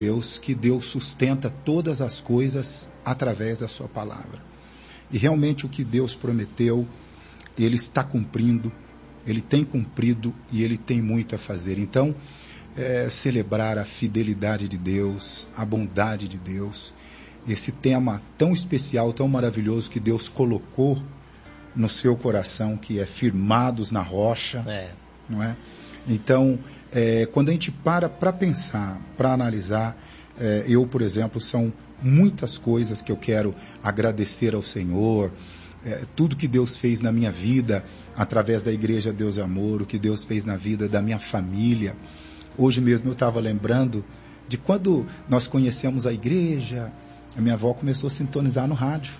Deus, que Deus sustenta todas as coisas através da sua palavra. E realmente o que Deus prometeu, Ele está cumprindo, Ele tem cumprido e Ele tem muito a fazer. Então, celebrar a fidelidade de Deus, a bondade de Deus, esse tema tão especial, tão maravilhoso que Deus colocou no seu coração, que é firmados na rocha, não é? Então, quando a gente para pensar, para analisar, eu, por exemplo, são muitas coisas que eu quero agradecer ao Senhor, tudo que Deus fez na minha vida, através da Igreja Deus é Amor, o que Deus fez na vida da minha família. Hoje mesmo eu estava lembrando de quando nós conhecemos a igreja, a minha avó começou a sintonizar no rádio.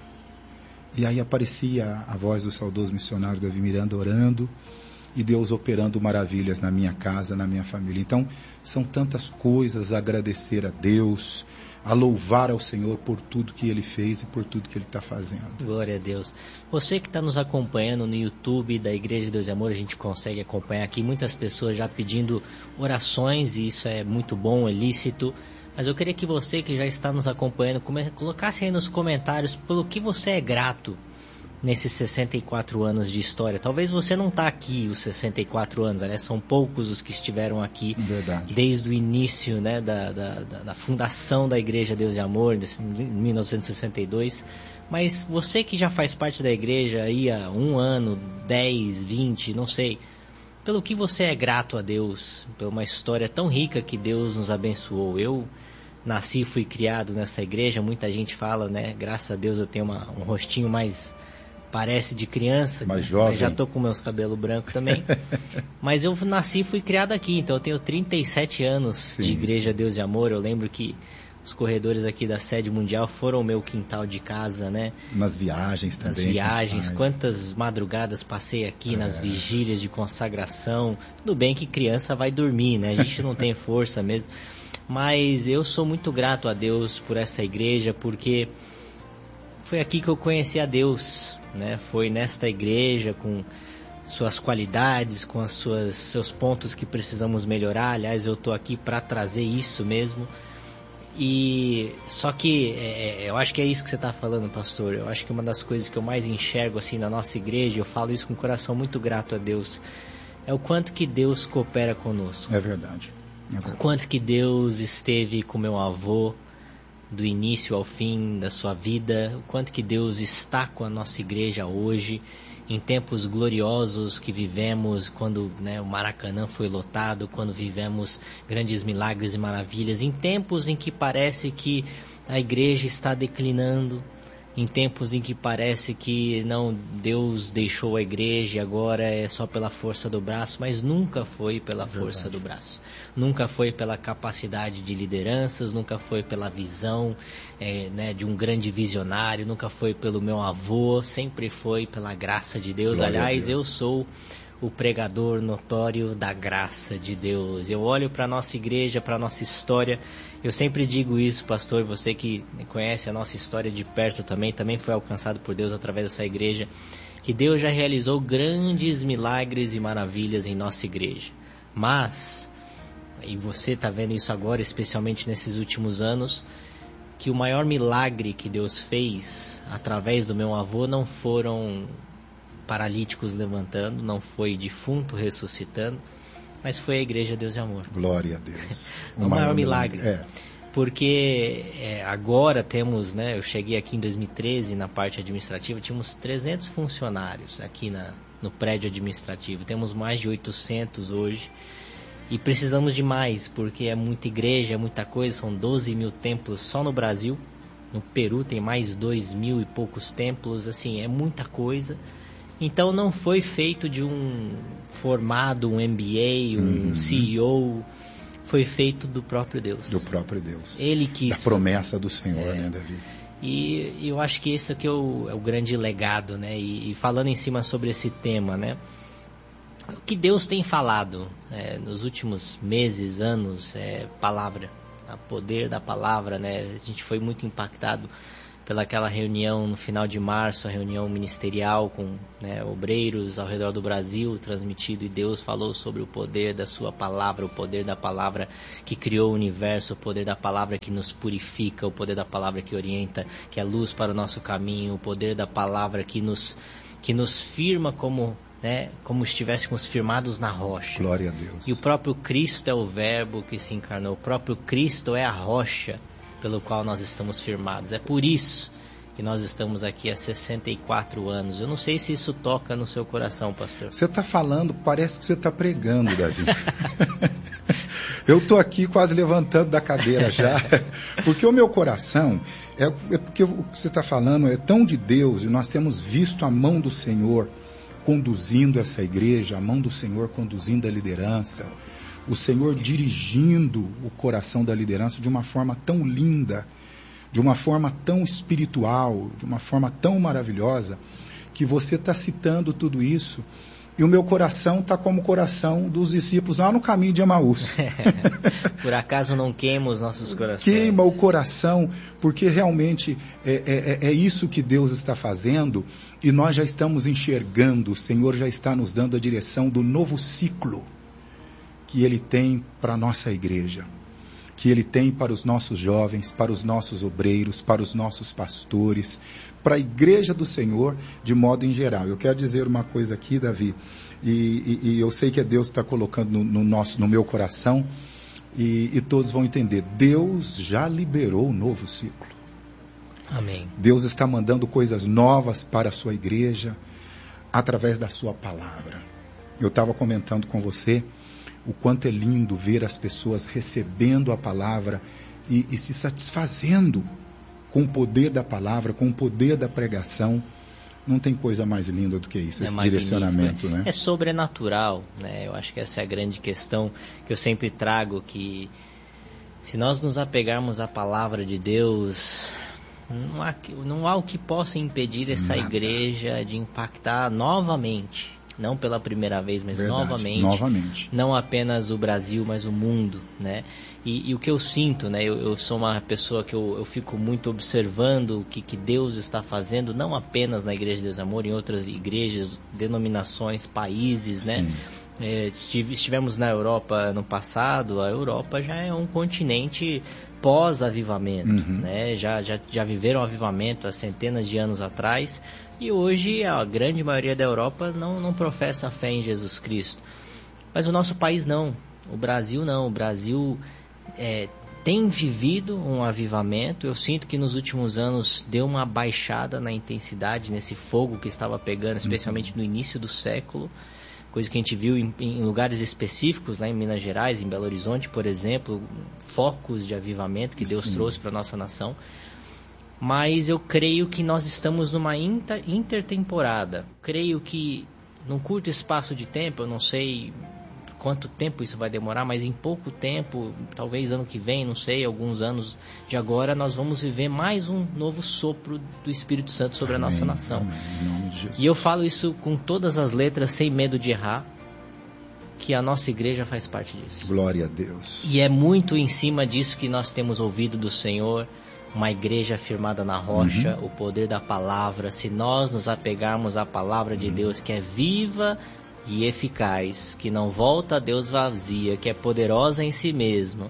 E aí aparecia a voz do saudoso missionário Davi Miranda orando, e Deus operando maravilhas na minha casa, na minha família. Então, são tantas coisas a agradecer a Deus, a louvar ao Senhor por tudo que Ele fez e por tudo que Ele está fazendo. Glória a Deus. Você que está nos acompanhando no YouTube da Igreja de Deus e Amor, a gente consegue acompanhar aqui muitas pessoas já pedindo orações, e isso é muito bom, é lícito. Mas eu queria que você que já está nos acompanhando, colocasse aí nos comentários pelo que você é grato nesses 64 anos de história. Talvez você não está aqui os 64 anos, né? São poucos os que estiveram aqui. Verdade. Desde o início, né, da fundação da Igreja Deus e Amor, em 1962. Mas você que já faz parte da igreja aí há 1 ano, 10, 20, não sei, pelo que você é grato a Deus, por uma história tão rica que Deus nos abençoou. Eu nasci e fui criado nessa igreja, muita gente fala, né, graças a Deus eu tenho um rostinho mais... parece de criança, mais jovem. Já estou com meus cabelos brancos também. Mas eu nasci e fui criado aqui, então eu tenho 37 anos de Igreja Deus e Amor. Eu lembro que os corredores aqui da sede mundial foram o meu quintal de casa, né? Nas viagens também. Nas viagens, quantas madrugadas passei aqui nas vigílias de consagração. Tudo bem que criança vai dormir, né? A gente não tem força mesmo. Mas eu sou muito grato a Deus por essa igreja, porque foi aqui que eu conheci a Deus, né? Foi nesta igreja, com suas qualidades, com seus pontos que precisamos melhorar. Aliás, eu estou aqui para trazer isso mesmo. E só que eu acho que é isso que você está falando, pastor. Eu acho que uma das coisas que eu mais enxergo assim na nossa igreja, eu falo isso com o coração muito grato a Deus, é o quanto que Deus coopera conosco. É verdade. O quanto que Deus esteve com meu avô do início ao fim da sua vida, o quanto que Deus está com a nossa igreja hoje, em tempos gloriosos que vivemos, quando, né, o Maracanã foi lotado, quando vivemos grandes milagres e maravilhas, em tempos em que parece que a igreja está declinando, em tempos em que parece que não, Deus deixou a igreja e agora é só pela força do braço, mas nunca foi pela força do braço, nunca foi pela capacidade de lideranças, nunca foi pela visão né, de um grande visionário, nunca foi pelo meu avô, sempre foi pela graça de Deus. Glória aliás, a Deus. Eu sou o pregador notório da graça de Deus. Eu olho para a nossa igreja, para a nossa história. Eu sempre digo isso, pastor, você que conhece a nossa história de perto também foi alcançado por Deus através dessa igreja, que Deus já realizou grandes milagres e maravilhas em nossa igreja. Mas, e você está vendo isso agora, especialmente nesses últimos anos, que o maior milagre que Deus fez através do meu avô não foram paralíticos levantando, não foi defunto ressuscitando, mas foi a Igreja Deus e Amor. Glória a Deus. O maior milagre. Porque agora temos, né, eu cheguei aqui em 2013 na parte administrativa, tínhamos 300 funcionários aqui no prédio administrativo, temos mais de 800 hoje, e precisamos de mais, porque é muita igreja, é muita coisa, são 12 mil templos só no Brasil, no Peru tem mais 2.000 e poucos templos, assim, é muita coisa. Então não foi feito de um formado, um MBA, um CEO, foi feito do próprio Deus. Do próprio Deus. Ele quis. Da promessa do Senhor, né, Davi? E eu acho que esse aqui é o grande legado, né? E falando em cima sobre esse tema, né? O que Deus tem falado nos últimos meses, anos, palavra, o poder da palavra, né? A gente foi muito impactado pelaquela reunião no final de março, a reunião ministerial com, né, obreiros ao redor do Brasil transmitido, e Deus falou sobre o poder da sua palavra, o poder da palavra que criou o universo, o poder da palavra que nos purifica, o poder da palavra que orienta, que é luz para o nosso caminho, o poder da palavra que nos firma como, né, como estivéssemos firmados na rocha. Glória a Deus. E o próprio Cristo é o verbo que se encarnou, o próprio Cristo é a rocha pelo qual nós estamos firmados. É por isso que nós estamos aqui há 64 anos. Eu não sei se isso toca no seu coração, pastor. Você está falando, parece que você está pregando, Davi. Eu estou aqui quase levantando da cadeira já, porque o meu coração, é porque o que você está falando é tão de Deus, e nós temos visto a mão do Senhor conduzindo essa igreja, a mão do Senhor conduzindo a liderança, o Senhor dirigindo o coração da liderança de uma forma tão linda, de uma forma tão espiritual, de uma forma tão maravilhosa, que você está citando tudo isso, e o meu coração está como o coração dos discípulos lá no caminho de Emaús. Por acaso não queima os nossos corações? Queima o coração, porque realmente é isso que Deus está fazendo, e nós já estamos enxergando, o Senhor já está nos dando a direção do novo ciclo que Ele tem para a nossa igreja, que Ele tem para os nossos jovens, para os nossos obreiros, para os nossos pastores, para a igreja do Senhor de modo em geral. Eu quero dizer uma coisa aqui, Davi, e eu sei que Deus está colocando no meu coração, e todos vão entender. Deus já liberou o novo ciclo. Amém. Deus está mandando coisas novas para a sua igreja através da sua palavra. Eu estava comentando com você o quanto é lindo ver as pessoas recebendo a palavra e se satisfazendo com o poder da palavra, com o poder da pregação. Não tem coisa mais linda do que isso, esse direcionamento, né? É sobrenatural, né? Eu acho que essa é a grande questão que eu sempre trago, que se nós nos apegarmos à palavra de Deus, não há o que possa impedir essa igreja de impactar novamente. Não pela primeira vez, mas novamente. Não apenas o Brasil, mas o mundo, né? E o que eu sinto, né? Eu sou uma pessoa que eu fico muito observando o que Deus está fazendo, não apenas na Igreja de Deus e Amor, em outras igrejas, denominações, países, né? Estivemos na Europa no passado. A Europa já é um continente pós-avivamento, né? Já viveram avivamento há centenas de anos atrás, e hoje a grande maioria da Europa não professa a fé em Jesus Cristo. Mas o nosso país não, o Brasil não. O Brasil tem vivido um avivamento. Eu sinto que nos últimos anos deu uma baixada na intensidade, nesse fogo que estava pegando, especialmente no início do século. Coisa que a gente viu em lugares específicos, lá em Minas Gerais, em Belo Horizonte, por exemplo, focos de avivamento que Deus trouxe para a nossa nação. Mas eu creio que nós estamos numa intertemporada. Creio que num curto espaço de tempo, eu não sei quanto tempo isso vai demorar, mas em pouco tempo, talvez ano que vem, não sei, alguns anos de agora, nós vamos viver mais um novo sopro do Espírito Santo sobre a nossa nação. Amém. Em nome de Jesus. E eu falo isso com todas as letras, sem medo de errar, que a nossa igreja faz parte disso. Glória a Deus. E é muito em cima disso que nós temos ouvido do Senhor, uma igreja firmada na rocha, o poder da palavra. Se nós nos apegarmos à palavra de Deus, que é viva e eficaz, que não volta a Deus vazia, que é poderosa em si mesma,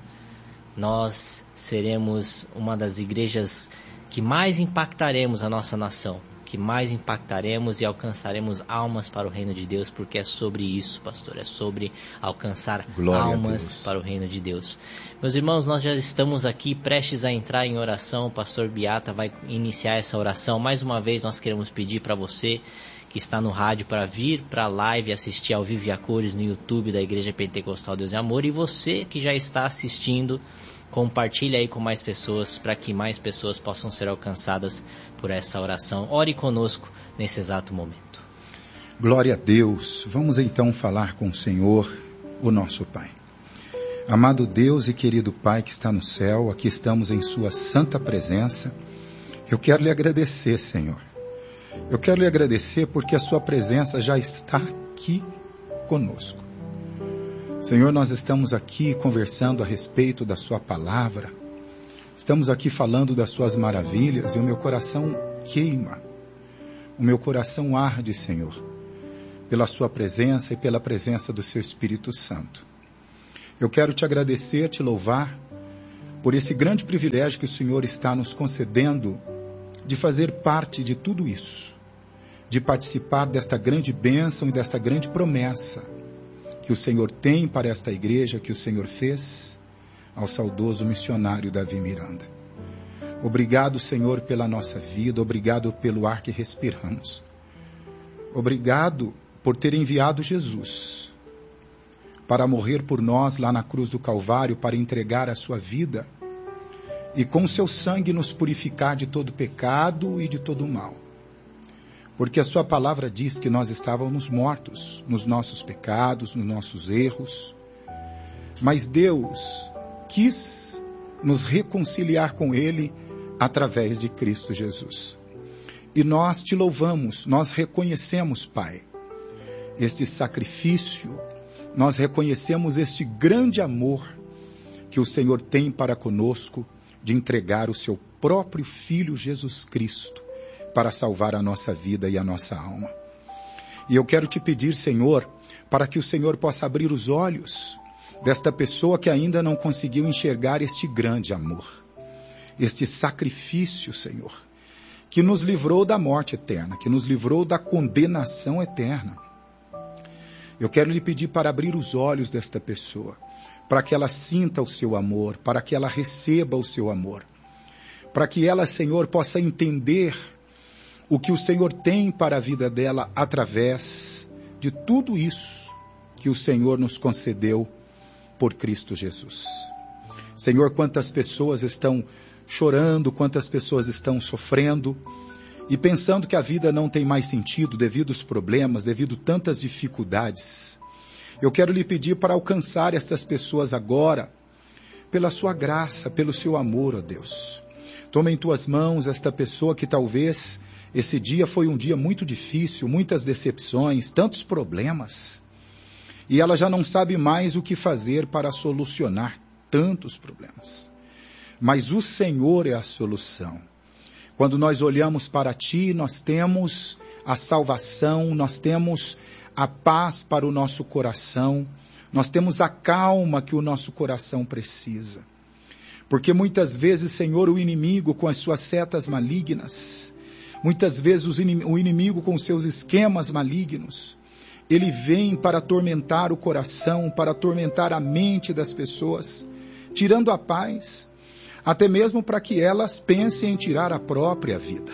nós seremos uma das igrejas que mais impactaremos a nossa nação, que mais impactaremos e alcançaremos almas para o reino de Deus, porque é sobre isso, pastor, é sobre alcançar almas para o reino de Deus. Meus irmãos, nós já estamos aqui prestes a entrar em oração. O pastor Biata vai iniciar essa oração. Mais uma vez nós queremos pedir para você que está no rádio para vir para a live, assistir ao vivo e a cores no YouTube da Igreja Pentecostal Deus e Amor, e você que já está assistindo, compartilhe aí com mais pessoas, para que mais pessoas possam ser alcançadas por essa oração. Ore conosco nesse exato momento. Glória a Deus. Vamos então falar com o Senhor, o nosso Pai. Amado Deus e querido Pai que está no céu, aqui estamos em sua santa presença. Eu quero lhe agradecer, Senhor. Eu quero lhe agradecer porque a sua presença já está aqui conosco. Senhor, nós estamos aqui conversando a respeito da sua palavra. Estamos aqui falando das suas maravilhas e o meu coração queima. O meu coração arde, Senhor, pela sua presença e pela presença do seu Espírito Santo. Eu quero te agradecer, te louvar por esse grande privilégio que o Senhor está nos concedendo de fazer parte de tudo isso, de participar desta grande bênção e desta grande promessa que o Senhor tem para esta igreja, que o Senhor fez ao saudoso missionário Davi Miranda. Obrigado, Senhor, pela nossa vida, obrigado pelo ar que respiramos. Obrigado por ter enviado Jesus para morrer por nós lá na cruz do Calvário, para entregar a sua vida e com seu sangue nos purificar de todo pecado e de todo mal. Porque a sua palavra diz que nós estávamos mortos nos nossos pecados, nos nossos erros, mas Deus quis nos reconciliar com Ele através de Cristo Jesus. E nós te louvamos, nós reconhecemos, Pai, este sacrifício, nós reconhecemos este grande amor que o Senhor tem para conosco, de entregar o seu próprio Filho Jesus Cristo para salvar a nossa vida e a nossa alma. E eu quero te pedir, Senhor, para que o Senhor possa abrir os olhos desta pessoa que ainda não conseguiu enxergar este grande amor, este sacrifício, Senhor, que nos livrou da morte eterna, que nos livrou da condenação eterna. Eu quero lhe pedir para abrir os olhos desta pessoa, para que ela sinta o seu amor, para que ela receba o seu amor, para que ela, Senhor, possa entender o que o Senhor tem para a vida dela através de tudo isso que o Senhor nos concedeu por Cristo Jesus. Senhor, quantas pessoas estão chorando, quantas pessoas estão sofrendo e pensando que a vida não tem mais sentido devido aos problemas, devido a tantas dificuldades. Eu quero lhe pedir para alcançar estas pessoas agora, pela sua graça, pelo seu amor, ó Deus. Toma em tuas mãos esta pessoa que talvez esse dia foi um dia muito difícil, muitas decepções, tantos problemas. E ela já não sabe mais o que fazer para solucionar tantos problemas. Mas o Senhor é a solução. Quando nós olhamos para Ti, nós temos a salvação, nós temos a paz para o nosso coração, nós temos a calma que o nosso coração precisa. Porque muitas vezes, Senhor, o inimigo com as suas setas malignas, muitas vezes o inimigo com os seus esquemas malignos, ele vem para atormentar o coração, para atormentar a mente das pessoas, tirando a paz, até mesmo para que elas pensem em tirar a própria vida.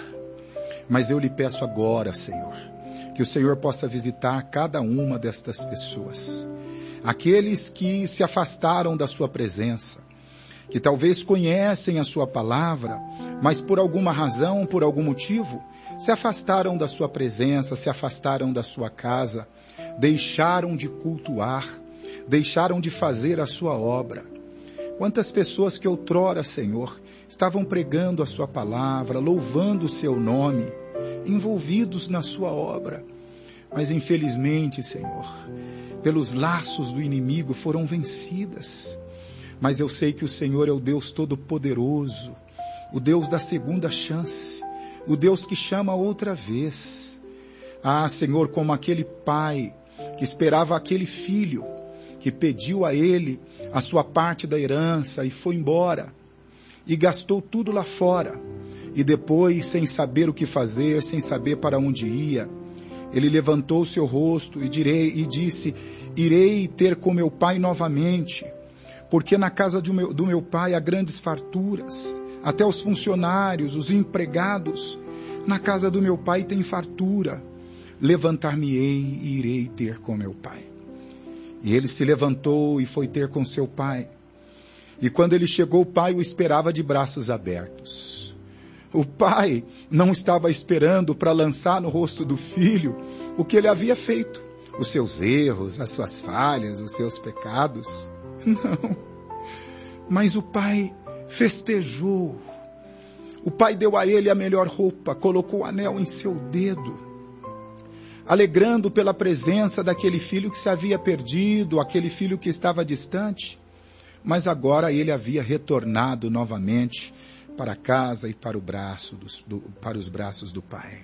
Mas eu lhe peço agora, Senhor, que o Senhor possa visitar cada uma destas pessoas, aqueles que se afastaram da sua presença, que talvez conhecem a sua palavra, mas por alguma razão, por algum motivo, se afastaram da sua presença, se afastaram da sua casa, deixaram de cultuar, deixaram de fazer a sua obra. Quantas pessoas que outrora, Senhor, estavam pregando a sua palavra, louvando o seu nome, envolvidos na sua obra, mas infelizmente, Senhor, pelos laços do inimigo foram vencidas. Mas eu sei que o Senhor é o Deus Todo-Poderoso, o Deus da segunda chance, o Deus que chama outra vez. Ah, Senhor, como aquele pai que esperava aquele filho, que pediu a ele a sua parte da herança e foi embora, e gastou tudo lá fora, e depois, sem saber o que fazer, sem saber para onde ia, ele levantou o seu rosto e disse, irei ter com meu pai novamente, porque na casa do meu pai há grandes farturas, até os funcionários, os empregados, na casa do meu pai tem fartura, levantar-me-ei e irei ter com meu pai. E ele se levantou e foi ter com seu pai. E quando ele chegou, o pai o esperava de braços abertos. O pai não estava esperando para lançar no rosto do filho o que ele havia feito, os seus erros, as suas falhas, os seus pecados. Não. Mas o pai festejou. O pai deu a ele a melhor roupa, colocou o anel em seu dedo, alegrando pela presença daquele filho que se havia perdido, aquele filho que estava distante. mas agora ele havia retornado novamente para casa e para os braços do Pai.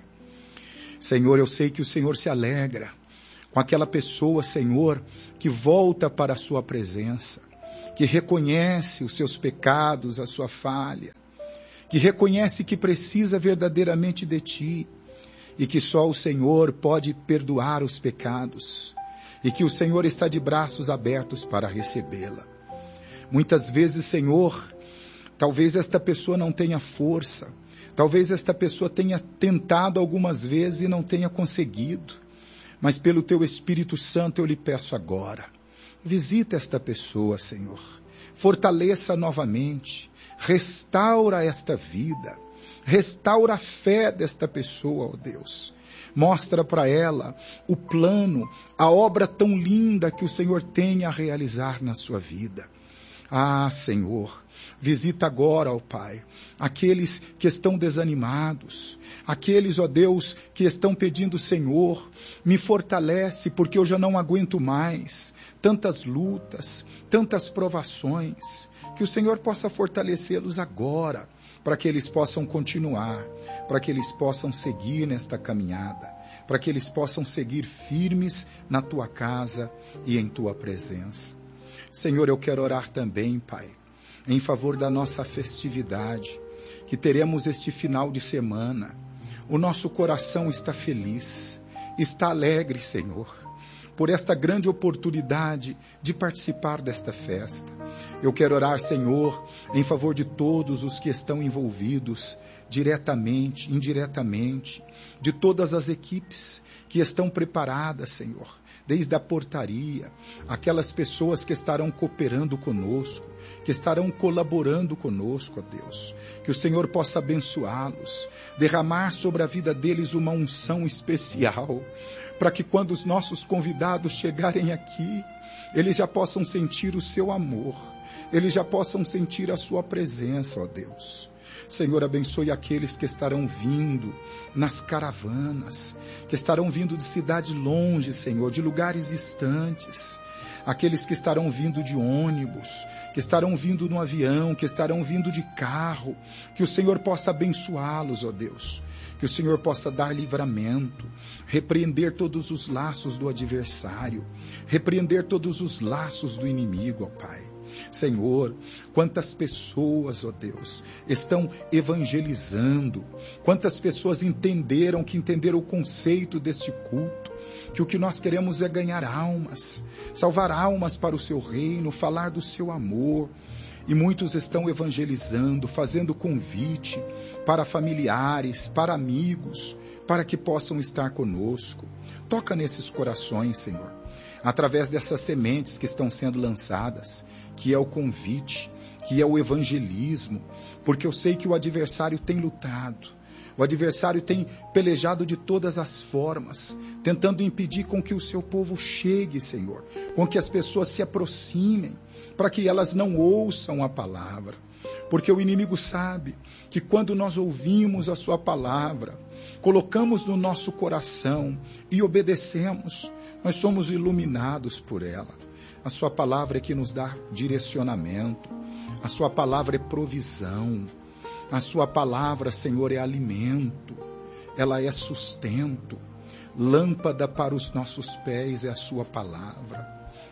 Senhor, eu sei que o Senhor se alegra com aquela pessoa, Senhor, que volta para a sua presença, que reconhece os seus pecados, a sua falha, que reconhece que precisa verdadeiramente de Ti e que só o Senhor pode perdoar os pecados e que o Senhor está de braços abertos para recebê-la. Muitas vezes, Senhor, talvez esta pessoa não tenha força, talvez esta pessoa tenha tentado algumas vezes e não tenha conseguido, mas pelo Teu Espírito Santo eu lhe peço agora, visita esta pessoa, Senhor, fortaleça novamente, restaura esta vida, restaura a fé desta pessoa, ó Deus. Mostra para ela o plano, a obra tão linda que o Senhor tem a realizar na sua vida. Ah, Senhor, visita agora, ó Pai, aqueles que estão desanimados, aqueles, ó Deus, que estão pedindo, Senhor, me fortalece porque eu já não aguento mais tantas lutas, tantas provações, que o Senhor possa fortalecê-los agora, para que eles possam continuar, para que eles possam seguir nesta caminhada, para que eles possam seguir firmes na Tua casa e em Tua presença. Senhor, eu quero orar também, Pai, em favor da nossa festividade, que teremos este final de semana. O nosso coração está feliz, está alegre, Senhor, por esta grande oportunidade de participar desta festa. Eu quero orar, Senhor, em favor de todos os que estão envolvidos, diretamente, indiretamente, de todas as equipes que estão preparadas, Senhor, desde a portaria, aquelas pessoas que estarão cooperando conosco, que estarão colaborando conosco, ó Deus, que o Senhor possa abençoá-los, derramar sobre a vida deles uma unção especial, para que quando os nossos convidados chegarem aqui, eles já possam sentir o seu amor, eles já possam sentir a sua presença, ó Deus. Senhor, abençoe aqueles que estarão vindo nas caravanas, que estarão vindo de cidades longe, Senhor, de lugares distantes, aqueles que estarão vindo de ônibus, que estarão vindo no avião, que estarão vindo de carro, que o Senhor possa abençoá-los, ó Deus, que o Senhor possa dar livramento, repreender todos os laços do adversário, repreender todos os laços do inimigo, ó Pai. Senhor, quantas pessoas, ó Deus, estão evangelizando, quantas pessoas entenderam o conceito deste culto, que o que nós queremos é ganhar almas, salvar almas para o seu reino, falar do seu amor, e muitos estão evangelizando, fazendo convite para familiares, para amigos, para que possam estar conosco. Toca nesses corações, Senhor, através dessas sementes que estão sendo lançadas, que é o convite, que é o evangelismo, porque eu sei que o adversário tem lutado, o adversário tem pelejado de todas as formas, tentando impedir com que o seu povo chegue, Senhor, com que as pessoas se aproximem, para que elas não ouçam a palavra, porque o inimigo sabe que quando nós ouvimos a sua palavra, colocamos no nosso coração e obedecemos, nós somos iluminados por ela. A sua palavra é que nos dá direcionamento, a sua palavra é provisão, a sua palavra, Senhor, é alimento, ela é sustento, lâmpada para os nossos pés é a sua palavra,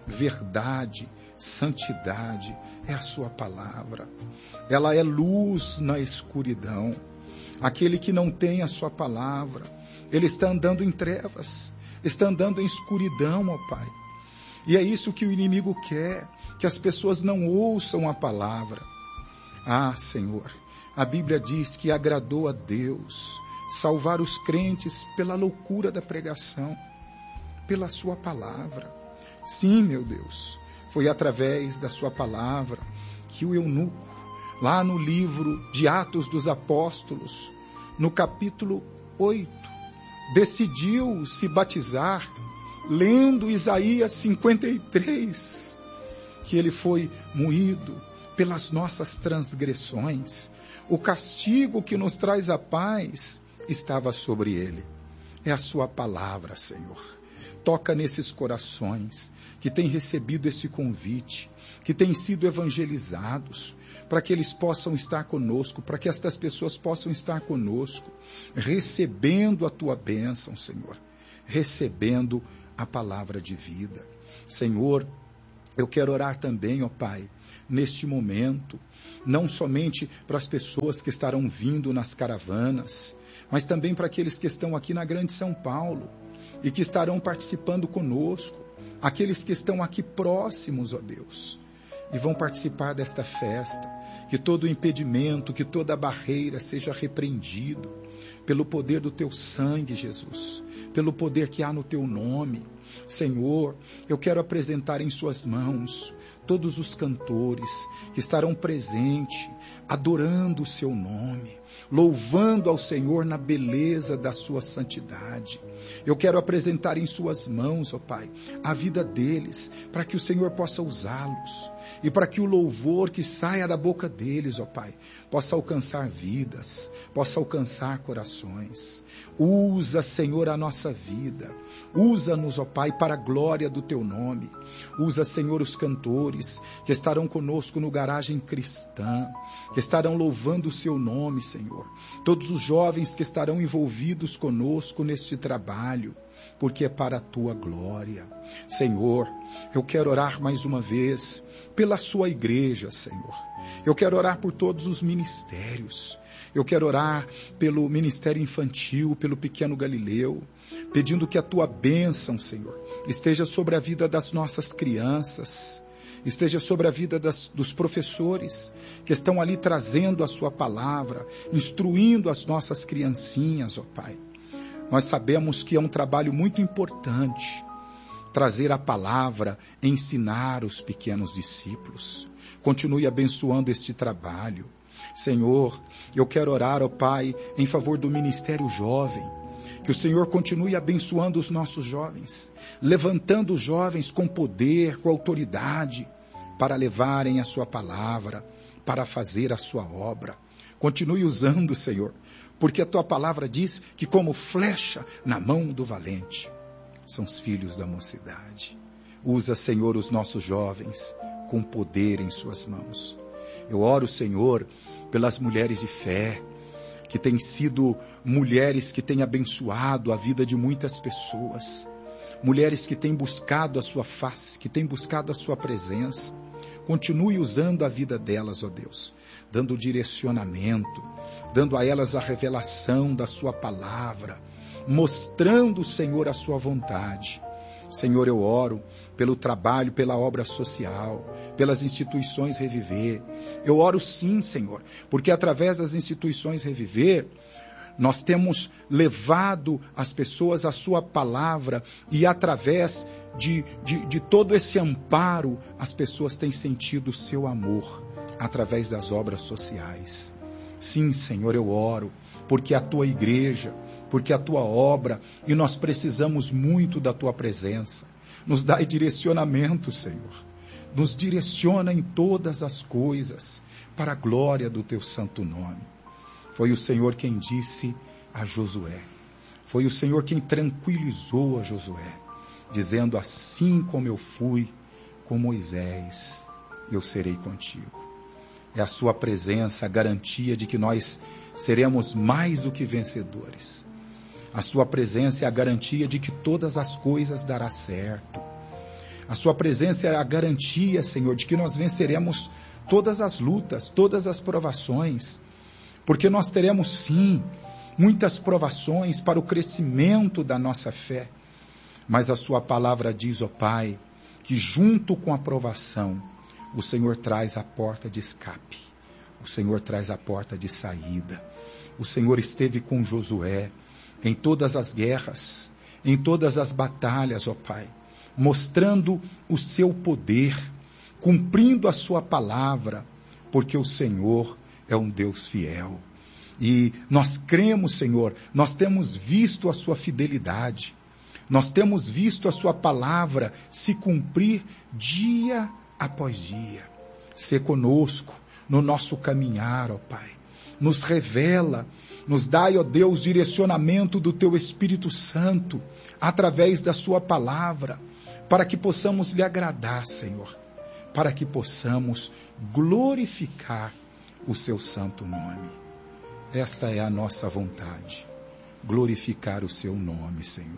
verdade, santidade é a sua palavra, ela é luz na escuridão. Aquele que não tem a sua palavra, ele está andando em trevas, está andando em escuridão, ó Pai. E é isso que o inimigo quer, que as pessoas não ouçam a palavra. Ah, Senhor, a Bíblia diz que agradou a Deus salvar os crentes pela loucura da pregação, pela sua palavra. Sim, meu Deus, foi através da sua palavra que o eunuco, lá no livro de Atos dos Apóstolos, no capítulo 8, decidiu se batizar, lendo Isaías 53, que ele foi moído pelas nossas transgressões, o castigo que nos traz a paz estava sobre ele. É a sua palavra, Senhor. toca nesses corações que têm recebido esse convite, que têm sido evangelizados, para que eles possam estar conosco, para que estas pessoas possam estar conosco, recebendo a tua bênção, Senhor, recebendo a palavra de vida. Senhor, eu quero orar também, ó Pai, neste momento, não somente para as pessoas que estarão vindo nas caravanas, mas também para aqueles que estão aqui na Grande São Paulo e que estarão participando conosco, aqueles que estão aqui próximos, ó Deus, e vão participar desta festa, que todo impedimento, que toda barreira seja repreendido pelo poder do teu sangue, Jesus, pelo poder que há no teu nome. Senhor, eu quero apresentar em suas mãos todos os cantores que estarão presentes, adorando o seu nome, louvando ao Senhor na beleza da sua santidade. Eu quero apresentar em suas mãos, ó Pai, a vida deles, para que o Senhor possa usá-los e para que o louvor que saia da boca deles, ó Pai, possa alcançar vidas, possa alcançar corações. Usa, Senhor, a nossa vida. Usa-nos, ó Pai, para a glória do teu nome. Usa, Senhor, os cantores que estarão conosco no Garagem Cristã, que estarão louvando o seu nome, Senhor. Todos os jovens que estarão envolvidos conosco neste trabalho, porque é para a tua glória. Senhor, eu quero orar mais uma vez pela sua igreja, Senhor. Eu quero orar por todos os ministérios. Eu quero orar pelo ministério infantil, pelo Pequeno Galileu, pedindo que a tua bênção, Senhor, esteja sobre a vida das nossas crianças, esteja sobre a vida dos professores que estão ali trazendo a sua palavra, instruindo as nossas criancinhas, ó Pai. Nós sabemos que é um trabalho muito importante trazer a palavra, ensinar os pequenos discípulos. Continue abençoando este trabalho. Senhor, eu quero orar, ó Pai, em favor do Ministério Jovem, que o Senhor continue abençoando os nossos jovens, levantando os jovens com poder, com autoridade, para levarem a sua palavra, para fazer a sua obra. Continue usando, Senhor, porque a tua palavra diz que como flecha na mão do valente, são os filhos da mocidade. Usa, Senhor, os nossos jovens com poder em suas mãos. Eu oro, Senhor, pelas mulheres de fé, que têm sido mulheres que têm abençoado a vida de muitas pessoas, mulheres que têm buscado a sua face, que têm buscado a sua presença. Continue usando a vida delas, ó Deus, dando direcionamento, dando a elas a revelação da sua palavra, mostrando, Senhor, a sua vontade. Senhor, eu oro pelo trabalho, pela obra social, pelas instituições Reviver. Eu oro sim, Senhor, porque através das instituições Reviver, nós temos levado as pessoas a sua palavra e através de todo esse amparo, as pessoas têm sentido o seu amor através das obras sociais. Sim, Senhor, eu oro, porque a tua igreja, porque a tua obra, e nós precisamos muito da tua presença. Nos dá direcionamento, Senhor. Nos direciona em todas as coisas, para a glória do teu santo nome. Foi o Senhor quem disse a Josué, foi o Senhor quem tranquilizou a Josué, dizendo: assim como eu fui com Moisés, eu serei contigo. É a sua presença a garantia de que nós seremos mais do que vencedores. A sua presença é a garantia de que todas as coisas dará certo. A sua presença é a garantia, Senhor, de que nós venceremos todas as lutas, todas as provações, porque nós teremos sim muitas provações para o crescimento da nossa fé. Mas a sua palavra diz, ó Pai, que junto com a provação, o Senhor traz a porta de escape, o Senhor traz a porta de saída. O Senhor esteve com Josué em todas as guerras, em todas as batalhas, ó Pai, mostrando o seu poder, cumprindo a sua palavra, porque o Senhor é um Deus fiel. E nós cremos, Senhor, nós temos visto a sua fidelidade, nós temos visto a sua palavra se cumprir dia após dia. Sê conosco no nosso caminhar, ó Pai. nos revela, nos dai, ó Deus, direcionamento do Teu Espírito Santo, através da Sua palavra, para que possamos lhe agradar, Senhor, para que possamos glorificar o Seu santo nome. Esta é a nossa vontade, glorificar o Seu nome, Senhor.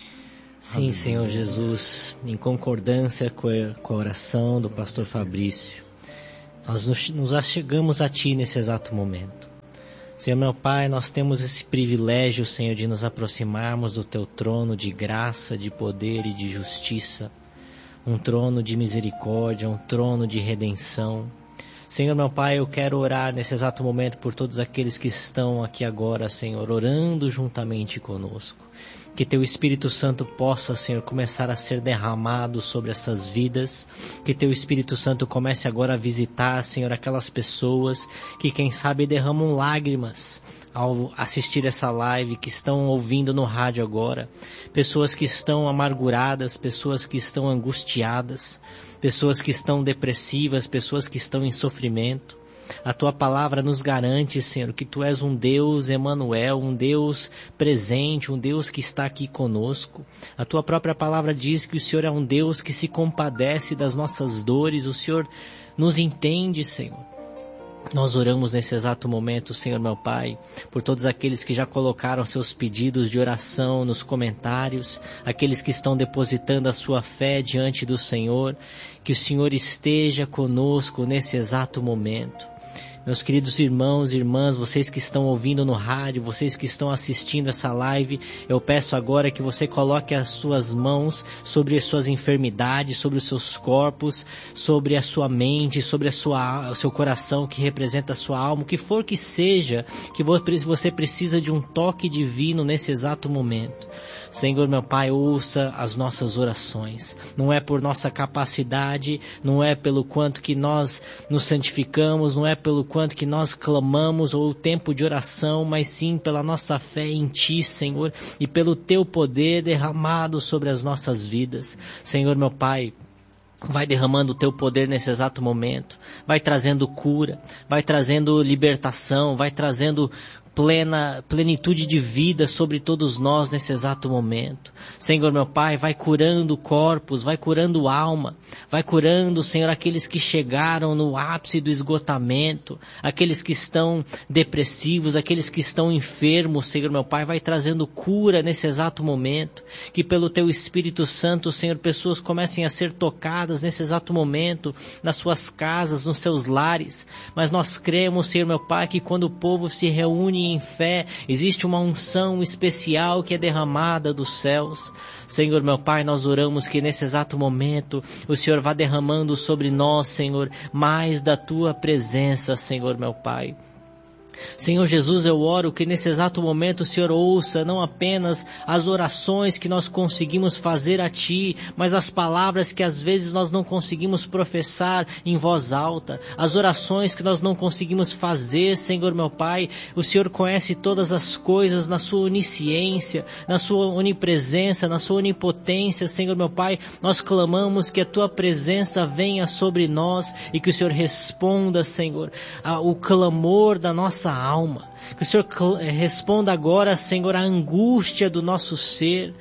Sim, Aleluia. Senhor Jesus, em concordância com a oração do pastor Fabrício, nós nos achegamos a Ti nesse exato momento. Senhor meu Pai, nós temos esse privilégio, Senhor, de nos aproximarmos do Teu trono de graça, de poder e de justiça, um trono de misericórdia, um trono de redenção. Senhor meu Pai, eu quero orar nesse exato momento por todos aqueles que estão aqui agora, Senhor, orando juntamente conosco. Que Teu Espírito Santo possa, Senhor, começar a ser derramado sobre essas vidas. Que Teu Espírito Santo comece agora a visitar, Senhor, aquelas pessoas que, quem sabe, derramam lágrimas ao assistir essa live, que estão ouvindo no rádio agora. Pessoas que estão amarguradas, pessoas que estão angustiadas, pessoas que estão depressivas, pessoas que estão em sofrimento. A Tua palavra nos garante, Senhor, que Tu és um Deus Emanuel, um Deus presente, um Deus que está aqui conosco. A Tua própria palavra diz que o Senhor é um Deus que se compadece das nossas dores, o Senhor nos entende, Senhor. Nós oramos nesse exato momento, Senhor meu Pai, por todos aqueles que já colocaram seus pedidos de oração nos comentários, aqueles que estão depositando a sua fé diante do Senhor, que o Senhor esteja conosco nesse exato momento. Meus queridos irmãos e irmãs, vocês que estão ouvindo no rádio, vocês que estão assistindo essa live, eu peço agora que você coloque as suas mãos sobre as suas enfermidades, sobre os seus corpos, sobre a sua mente, sobre o seu coração que representa a sua alma, o que for que seja, que você precisa de um toque divino nesse exato momento. Senhor meu Pai, ouça as nossas orações. Não é por nossa capacidade, não é pelo quanto que nós nos santificamos, não é pelo quanto que nós clamamos ou o tempo de oração, mas sim pela nossa fé em Ti, Senhor, e pelo Teu poder derramado sobre as nossas vidas. Senhor meu Pai, vai derramando o Teu poder nesse exato momento, vai trazendo cura, vai trazendo libertação, vai trazendo plenitude de vida sobre todos nós nesse exato momento. Senhor meu Pai, vai curando corpos, vai curando alma, vai curando, Senhor, aqueles que chegaram no ápice do esgotamento, aqueles que estão depressivos, aqueles que estão enfermos, Senhor meu Pai, vai trazendo cura nesse exato momento, que pelo Teu Espírito Santo, Senhor, pessoas comecem a ser tocadas nesse exato momento, nas suas casas, nos seus lares, mas nós cremos, Senhor meu Pai, que quando o povo se reúne em fé, existe uma unção especial que é derramada dos céus. Senhor meu Pai, nós oramos que nesse exato momento o Senhor vá derramando sobre nós, Senhor, mais da Tua presença, Senhor meu Pai. Senhor Jesus, eu oro que nesse exato momento o Senhor ouça não apenas as orações que nós conseguimos fazer a Ti, mas as palavras que às vezes nós não conseguimos professar em voz alta, as orações que nós não conseguimos fazer, Senhor meu Pai. O Senhor conhece todas as coisas na Sua onisciência, na Sua onipresença, na Sua onipotência, Senhor meu Pai. Nós clamamos que a Tua presença venha sobre nós e que o Senhor responda, Senhor, o clamor da nossa alma. Que o Senhor responda agora, Senhor, a angústia do nosso ser,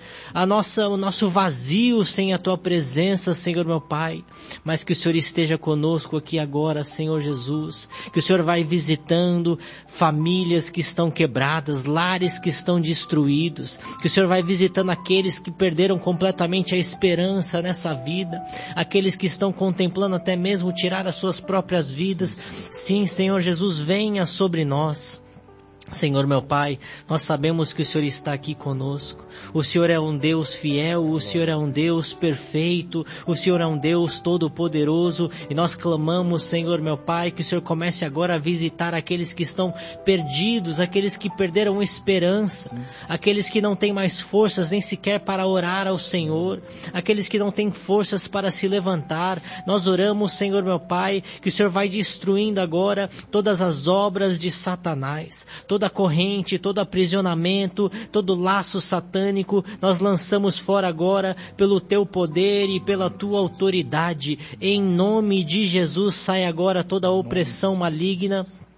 o nosso vazio sem a Tua presença, Senhor meu Pai. Mas que o Senhor esteja conosco aqui agora, Senhor Jesus. Que o Senhor vai visitando famílias que estão quebradas, lares que estão destruídos. Que o Senhor vai visitando aqueles que perderam completamente a esperança nessa vida, aqueles que estão contemplando até mesmo tirar as suas próprias vidas. Sim, Senhor Jesus, venha sobre nós. Senhor meu Pai, nós sabemos que o Senhor está aqui conosco. O Senhor é um Deus fiel, o Senhor é um Deus perfeito, o Senhor é um Deus todo-poderoso, e nós clamamos, Senhor meu Pai, que o Senhor comece agora a visitar aqueles que estão perdidos, aqueles que perderam esperança, aqueles que não têm mais forças nem sequer para orar ao Senhor, aqueles que não têm forças para se levantar. Nós oramos, Senhor meu Pai, que o Senhor vai destruindo agora todas as obras de Satanás, toda corrente, todo aprisionamento, todo laço satânico, nós lançamos fora agora pelo Teu poder e pela Tua autoridade. Em nome de Jesus, sai agora toda a opressão maligna.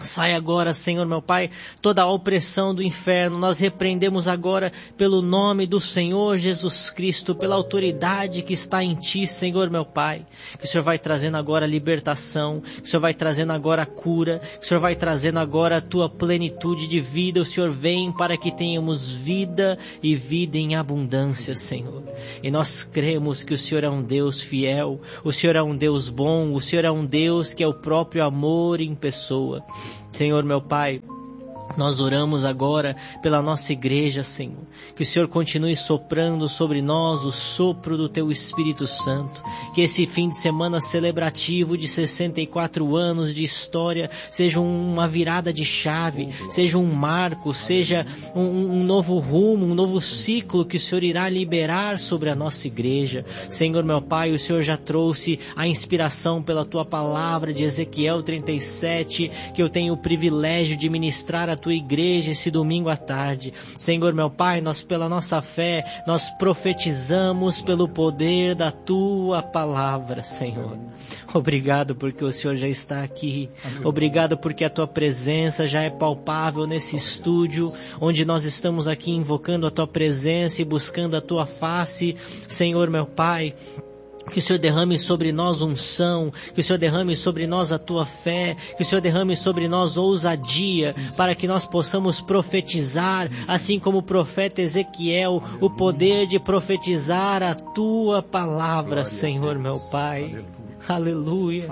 Sai agora, Senhor meu Pai, toda a opressão do inferno. Nós repreendemos agora pelo nome do Senhor Jesus Cristo, pela autoridade que está em Ti, Senhor meu Pai. Que o Senhor vai trazendo agora libertação, que o Senhor vai trazendo agora cura, que o Senhor vai trazendo agora a Tua plenitude de vida. O Senhor vem para que tenhamos vida e vida em abundância, Senhor. E nós cremos que o Senhor é um Deus fiel, o Senhor é um Deus bom, o Senhor é um Deus que é o próprio amor em pessoa. Senhor meu Pai, nós oramos agora pela nossa igreja, Senhor. Que o Senhor continue soprando sobre nós o sopro do Teu Espírito Santo. Que esse fim de semana celebrativo de 64 anos de história seja uma virada de chave, seja um marco, seja um novo rumo, um novo ciclo que o Senhor irá liberar sobre a nossa igreja. Senhor meu Pai, o Senhor já trouxe a inspiração pela Tua palavra de Ezequiel 37, que eu tenho o privilégio de ministrar a Tua igreja esse domingo à tarde. Senhor meu Pai, nós pela nossa fé, nós profetizamos pelo poder da Tua palavra, Senhor. Obrigado porque o Senhor já está aqui. Obrigado porque a Tua presença já é palpável nesse estúdio, onde nós estamos aqui invocando a Tua presença e buscando a Tua face. Senhor meu Pai, que o Senhor derrame sobre nós unção, que o Senhor derrame sobre nós a Tua fé, que o Senhor derrame sobre nós ousadia, para que nós possamos profetizar, assim como o profeta Ezequiel, o poder de profetizar a Tua palavra, Senhor meu Pai. Aleluia.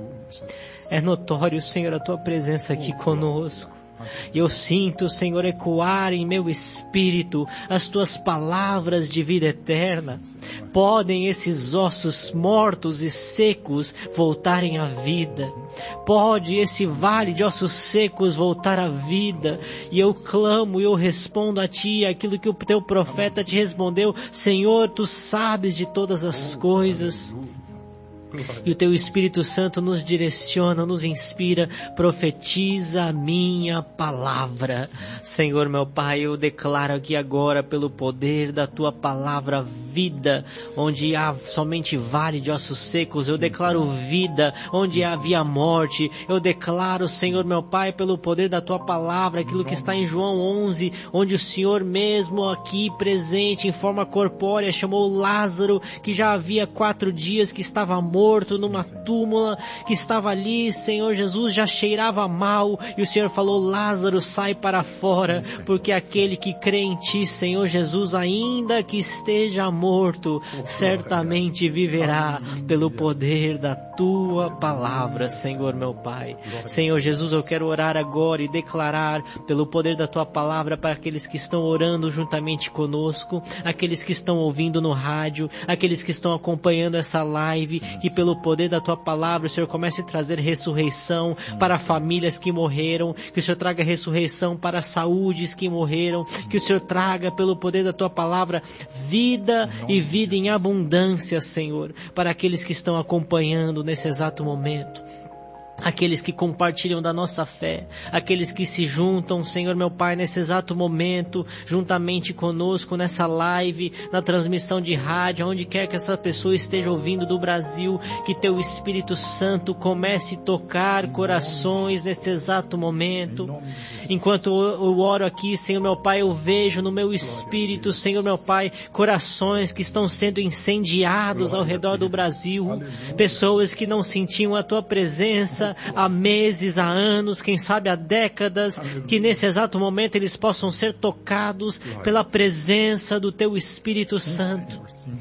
É notório, Senhor, a Tua presença aqui conosco. E eu sinto, Senhor, ecoar em meu espírito as Tuas palavras de vida eterna. Podem esses ossos mortos e secos voltarem à vida. Pode esse vale de ossos secos voltar à vida. E eu clamo e eu respondo a Ti aquilo que o Teu profeta te respondeu. Senhor, Tu sabes de todas as coisas. E o Teu Espírito Santo nos direciona, nos inspira, profetiza a minha palavra. Senhor meu Pai, eu declaro aqui agora pelo poder da Tua palavra vida, onde há somente vale de ossos secos. Eu declaro vida, onde havia morte. Eu declaro, Senhor meu Pai, pelo poder da Tua palavra, aquilo que está em João 11, onde o Senhor mesmo aqui presente em forma corpórea chamou Lázaro, que já havia 4 dias que estava morto numa túmula, que estava ali, Senhor Jesus, já cheirava mal, e o Senhor falou: Lázaro, sai para fora, porque aquele que crê em Ti, Senhor Jesus, ainda que esteja morto, certamente viverá pelo poder da Tua palavra, Senhor meu Pai. Senhor Jesus, eu quero orar agora e declarar pelo poder da Tua palavra para aqueles que estão orando juntamente conosco, aqueles que estão ouvindo no rádio, aqueles que estão acompanhando essa live, que pelo poder da Tua palavra o Senhor comece a trazer ressurreição para famílias que morreram, que o Senhor traga ressurreição para saúdes que morreram, que o Senhor traga pelo poder da Tua palavra vida e vida em abundância, Senhor, para aqueles que estão acompanhando nesse exato momento. Aqueles que compartilham da nossa fé, aqueles que se juntam, Senhor meu Pai, nesse exato momento, juntamente conosco nessa live, na transmissão de rádio, onde quer que essa pessoa esteja ouvindo do Brasil, que Teu Espírito Santo comece a tocar corações nesse exato momento. Enquanto eu oro aqui, Senhor meu Pai, eu vejo no meu espírito, Senhor meu Pai, corações que estão sendo incendiados ao redor do Brasil, pessoas que não sentiam a Tua presença há meses, há anos, quem sabe há décadas, que nesse exato momento eles possam ser tocados pela presença do Teu Espírito Santo.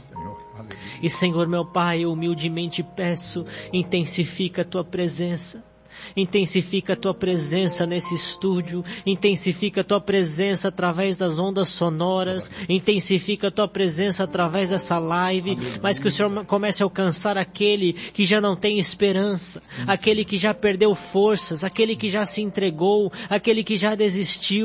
E Senhor meu Pai, eu humildemente peço, intensifica a Tua presença. Intensifica a Tua presença nesse estúdio, intensifica a Tua presença através das ondas sonoras, intensifica a Tua presença através dessa live, mas que o Senhor comece a alcançar aquele que já não tem esperança, aquele que já perdeu forças, aquele que já se entregou, aquele que já desistiu.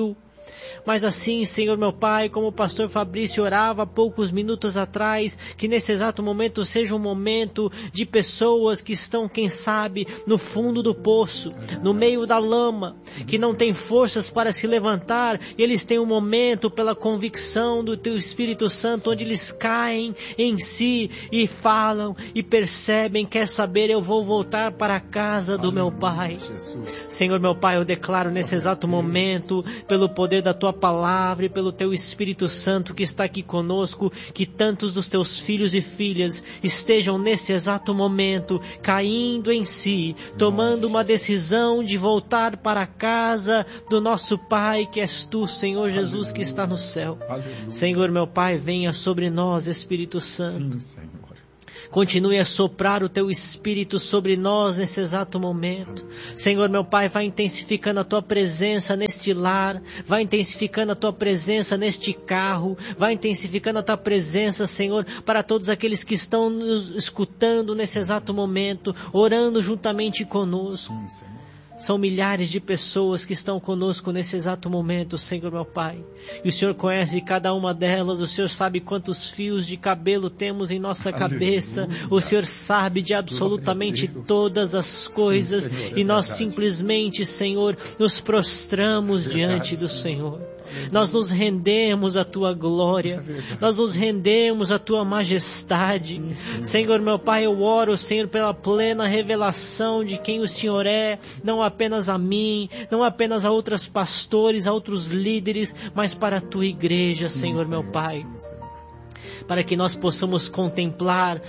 Mas assim, Senhor meu Pai, como o pastor Fabrício orava há poucos minutos atrás, que nesse exato momento seja um momento de pessoas que estão, quem sabe, no fundo do poço, no meio da lama, que não têm forças para se levantar, e eles têm um momento pela convicção do Teu Espírito Santo, onde eles caem em si e falam e percebem, quer saber, eu vou voltar para a casa do meu Pai. Senhor meu Pai, eu declaro nesse exato momento, pelo poder da Tua palavra e pelo Teu Espírito Santo que está aqui conosco, que tantos dos Teus filhos e filhas estejam nesse exato momento caindo em si, tomando uma decisão de voltar para a casa do nosso Pai, que és Tu, Senhor Jesus, que está no céu. Senhor meu Pai, venha sobre nós, Espírito Santo. Sim, Senhor. Continue a soprar o Teu Espírito sobre nós nesse exato momento. Senhor meu Pai, vai intensificando a Tua presença neste lar, vai intensificando a Tua presença neste carro, vai intensificando a Tua presença, Senhor, para todos aqueles que estão nos escutando nesse exato momento, orando juntamente conosco. Sim, Senhor. São milhares de pessoas que estão conosco nesse exato momento, Senhor meu Pai. E o Senhor conhece cada uma delas, o Senhor sabe quantos fios de cabelo temos em nossa cabeça, o Senhor sabe de absolutamente todas as coisas, sim, Senhor, e nós simplesmente, Senhor, nos prostramos diante do Senhor. Nós nos rendemos à Tua glória, nós nos rendemos à Tua majestade. Senhor meu Pai, eu oro, Senhor, pela plena revelação de quem o Senhor é, não apenas a mim, não apenas a outros pastores, a outros líderes, mas para a Tua igreja, Senhor meu Pai. Para que nós possamos contemplar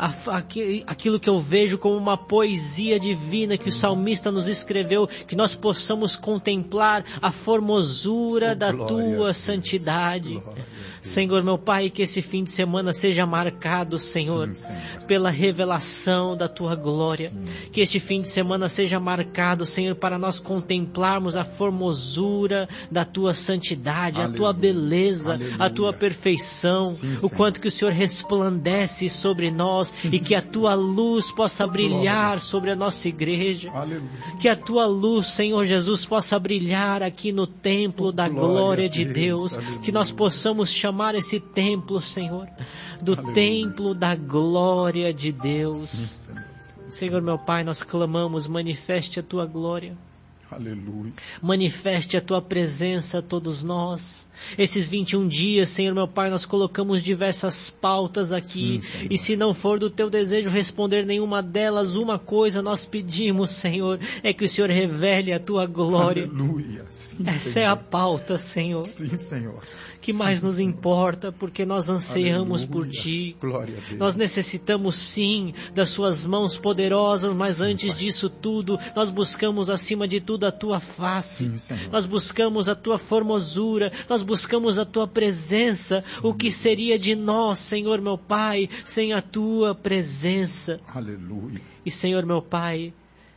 aquilo que eu vejo como uma poesia divina que o salmista nos escreveu, que nós possamos contemplar a formosura da Tua santidade. Senhor meu Pai, que esse fim de semana seja marcado, Senhor, pela revelação da Tua glória. Que este fim de semana seja marcado, Senhor, para nós contemplarmos a formosura da Tua santidade, a Tua beleza, a Tua perfeição, o quanto que o Senhor resplandece sobre nós e que a Tua luz possa brilhar sobre a nossa igreja. Que a Tua luz, Senhor Jesus, possa brilhar aqui no templo da glória de Deus. Que nós possamos chamar esse templo, Senhor, do templo da glória de Deus. Senhor meu Pai, nós clamamos, manifeste a Tua glória. Aleluia. Manifeste a Tua presença a todos nós. Esses 21 dias, Senhor meu Pai, nós colocamos diversas pautas aqui. Sim, e se não for do Teu desejo responder nenhuma delas, uma coisa nós pedimos, Senhor, é que o Senhor revele a Tua glória. Aleluia. Sim, essa Senhor. É a pauta, Senhor. Sim, Senhor. Que mais nos importa, porque nós ansiamos por Ti. Glória a Deus. Nós necessitamos sim das Suas mãos poderosas, mas antes disso tudo, nós buscamos acima de tudo a Tua face. Sim, Senhor. Nós buscamos a Tua formosura, nós buscamos a Tua presença. O que seria de nós, Senhor meu Pai, sem a Tua presença? Aleluia. E Senhor meu Pai,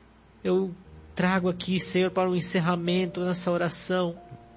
eu trago aqui, Senhor, para o encerramento nessa oração,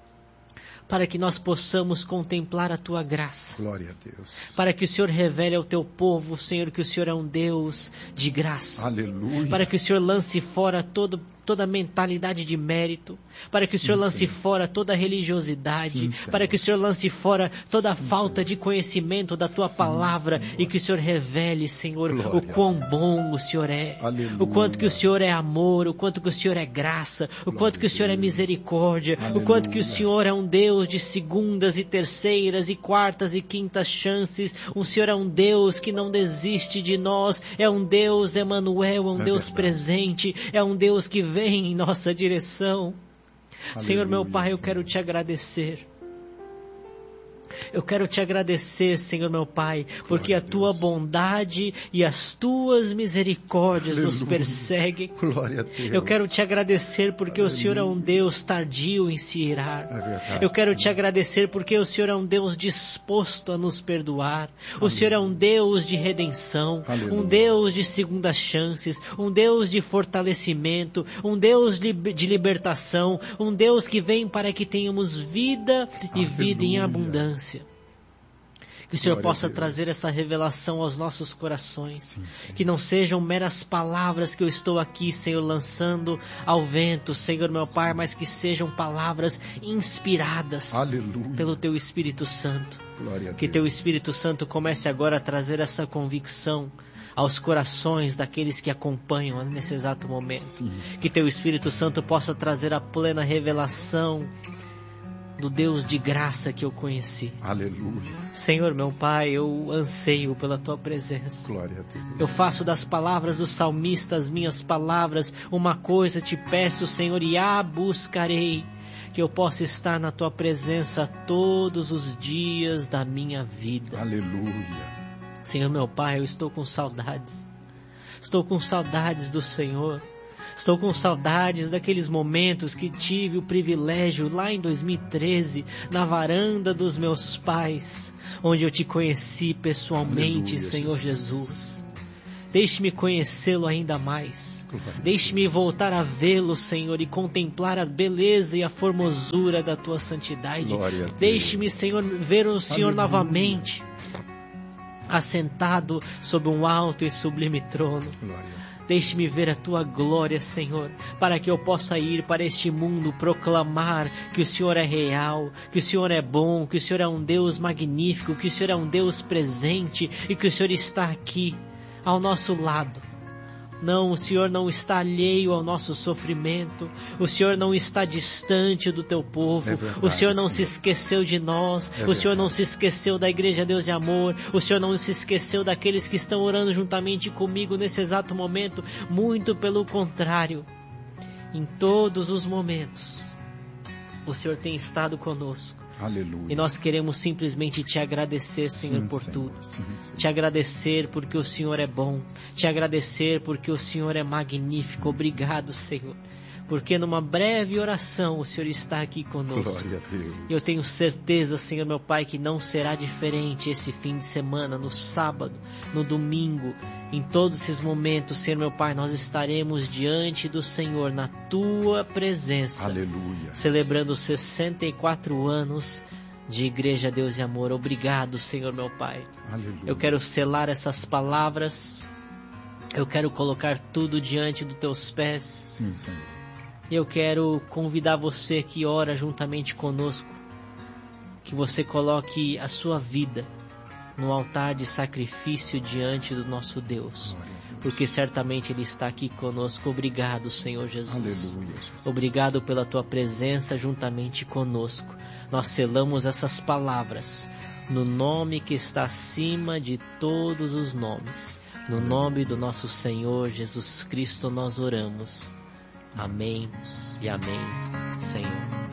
para que nós possamos contemplar a Tua graça. Glória a Deus. Para que o Senhor revele ao Teu povo, Senhor, que o Senhor é um Deus de graça. Aleluia. Para que o Senhor lance fora toda mentalidade de mérito, para que o Senhor lance fora toda religiosidade, para que o Senhor lance fora toda falta de conhecimento da Tua palavra, e que o Senhor revele, Senhor, o quão bom o Senhor é, o quanto que o Senhor é amor, o quanto que o Senhor é graça, o quanto que o Senhor é misericórdia, o quanto que o Senhor é um Deus de segundas e terceiras e quartas e quintas chances. O Senhor é um Deus que não desiste de nós, é um Deus Emanuel, é um Deus presente, é um Deus que vem em nossa direção. Aleluia, Senhor meu Pai, eu quero Te agradecer. Eu quero Te agradecer, Senhor meu Pai, porque a Tua bondade e as Tuas misericórdias nos perseguem. Glória a Deus. Eu quero Te agradecer porque o Senhor é um Deus tardio em se irar. Eu quero Te agradecer porque o Senhor é um Deus disposto a nos perdoar. O Senhor é um Deus de redenção, um Deus de segundas chances, um Deus de fortalecimento, um Deus de libertação, um Deus que vem para que tenhamos vida e vida em abundância. Que o Senhor possa trazer essa revelação aos nossos corações. Sim. Que não sejam meras palavras que eu estou aqui, Senhor, lançando ao vento, Senhor meu Pai, mas que sejam palavras inspiradas pelo Teu Espírito Santo. Que Teu Espírito Santo comece agora a trazer essa convicção aos corações daqueles que acompanham nesse exato momento. Sim. Que Teu Espírito Santo possa trazer a plena revelação do Deus de graça que eu conheci. Aleluia. Senhor, meu Pai, eu anseio pela Tua presença. Glória a Deus. Eu faço das palavras do salmista as minhas palavras. Uma coisa te peço, Senhor, e a buscarei, que eu possa estar na Tua presença todos os dias da minha vida. Aleluia. Senhor, meu Pai, eu estou com saudades. Estou com saudades do Senhor. Estou com saudades daqueles momentos que tive o privilégio lá em 2013, na varanda dos meus pais, onde eu Te conheci pessoalmente. Aleluia, Senhor Jesus. Deixe-me conhecê-lo ainda mais. Deixe-me voltar a vê-lo, Senhor, e contemplar a beleza e a formosura da Tua santidade. Deixe-me, Senhor, ver o Senhor novamente, assentado sob um alto e sublime trono. Deixe-me ver a Tua glória, Senhor, para que eu possa ir para este mundo proclamar que o Senhor é real, que o Senhor é bom, que o Senhor é um Deus magnífico, que o Senhor é um Deus presente e que o Senhor está aqui ao nosso lado. Não, o Senhor não está alheio ao nosso sofrimento. O Senhor não está distante do Teu povo. O Senhor não se esqueceu de nós. O Senhor não se esqueceu da Igreja Deus de Amor. O Senhor não se esqueceu daqueles que estão orando juntamente comigo nesse exato momento. Muito pelo contrário. Em todos os momentos, o Senhor tem estado conosco. Aleluia. E nós queremos simplesmente Te agradecer, Senhor, por tudo. Sim. Te agradecer porque o Senhor é bom. Te agradecer porque o Senhor é magnífico. Obrigado, Senhor. Porque numa breve oração o Senhor está aqui conosco. Glória a Deus. Eu tenho certeza, Senhor meu Pai, que não será diferente esse fim de semana, no sábado, no domingo. Em todos esses momentos, Senhor meu Pai, nós estaremos diante do Senhor, na Tua presença. Aleluia. Celebrando 64 anos de Igreja Deus de Amor. Obrigado, Senhor meu Pai. Aleluia. Eu quero selar essas palavras. Eu quero colocar tudo diante dos Teus pés. Sim, Senhor. Eu quero convidar você que ora juntamente conosco, que você coloque a sua vida no altar de sacrifício diante do nosso Deus, porque certamente Ele está aqui conosco. Obrigado, Senhor Jesus. Aleluia, Jesus. Obrigado pela Tua presença juntamente conosco. Nós selamos essas palavras no nome que está acima de todos os nomes. No nome do nosso Senhor Jesus Cristo nós oramos. Amém e amém, Senhor.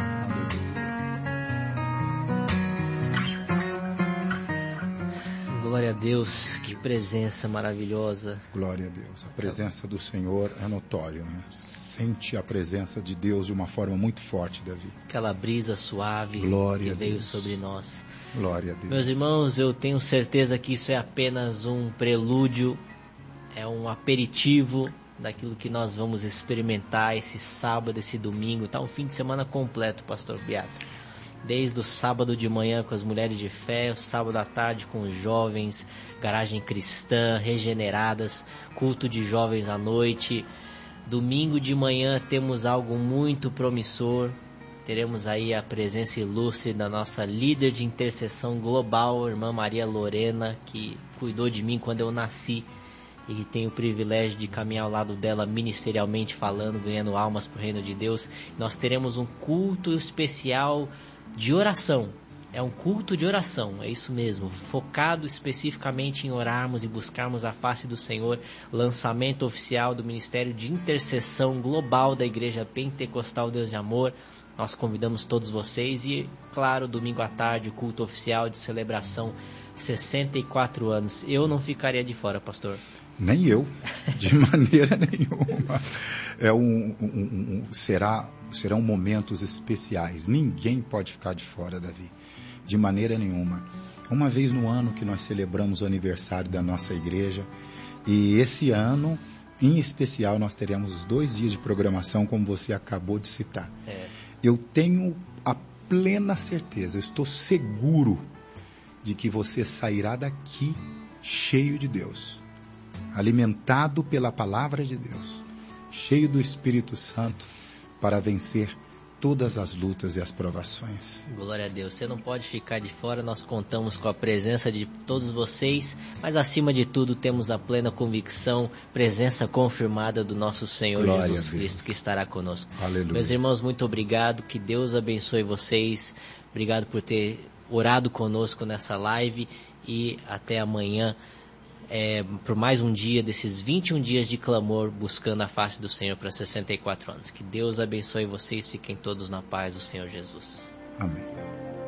Glória a Deus, que presença maravilhosa. Glória a Deus. A presença do Senhor é notória, né? Sente a presença de Deus de uma forma muito forte, Davi. Aquela brisa suave que veio sobre nós. Glória a Deus. Meus irmãos, eu tenho certeza que isso é apenas um prelúdio, é um aperitivo daquilo que nós vamos experimentar esse sábado, esse domingo. Tá um fim de semana completo, Pastor Beato. Desde o sábado de manhã com as mulheres de fé, o sábado à tarde com os jovens, garagem cristã, regeneradas, culto de jovens à noite. Domingo de manhã temos algo muito promissor. Teremos aí a presença ilustre da nossa líder de intercessão global, irmã Maria Lorena, que cuidou de mim quando eu nasci. E tenho o privilégio de caminhar ao lado dela ministerialmente falando, ganhando almas para o reino de Deus. Nós teremos um culto especial de oração. É um culto de oração, é isso mesmo, focado especificamente em orarmos e buscarmos a face do Senhor. Lançamento oficial do Ministério de Intercessão Global da Igreja Pentecostal Deus de Amor. Nós convidamos todos vocês e, claro, domingo à tarde, o culto oficial de celebração 64 anos. Eu não ficaria de fora, pastor. Nem eu, de maneira nenhuma. Serão momentos especiais. Ninguém pode ficar de fora, Davi. De maneira nenhuma. Uma vez no ano que nós celebramos o aniversário da nossa igreja, e esse ano, em especial, nós teremos 2 dias de programação, como você acabou de citar. Eu tenho a plena certeza, eu estou seguro de que você sairá daqui cheio de Deus, alimentado pela palavra de Deus, cheio do Espírito Santo para vencer todas as lutas e as provações. Glória a Deus. Você não pode ficar de fora, nós contamos com a presença de todos vocês, mas acima de tudo temos a plena convicção, presença confirmada do nosso Senhor Glória Jesus a Deus. Cristo, que estará conosco. Aleluia. Meus irmãos, muito obrigado, que Deus abençoe vocês, obrigado por ter orado conosco nessa live e até amanhã, por mais um dia desses 21 dias de clamor buscando a face do Senhor para 64 anos. Que Deus abençoe vocês, fiquem todos na paz do Senhor Jesus. Amém.